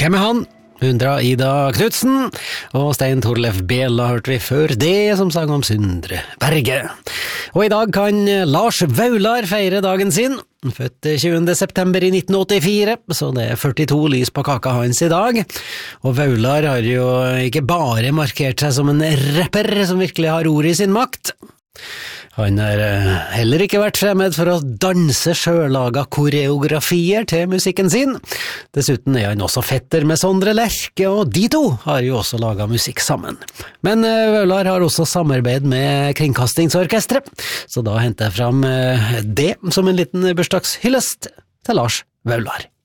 Hvem han? Undra Ida Knudsen, og Stein Torleif Bela hørte vi før det, som sang om Sundre Berge. Og i dag kan Lars Vaular feire dagen sin, født 20. september i 1984, så det er 42 lys på kaka hans i dag. Og Vaular har jo ikke bare markert seg som en rapper som virkelig har ord i sin makt. Han har heller ikke vært fremmed for å danse sjølaga koreografier til musikken sin. Dessuten er han også fetter med Sondre Lerche, og de to har jo også laget musikk sammen. Men Vaular har også samarbeid med Kringkastingsorkestret, så da henter jeg fram det som en liten bursdagshyllest til Lars Vaular.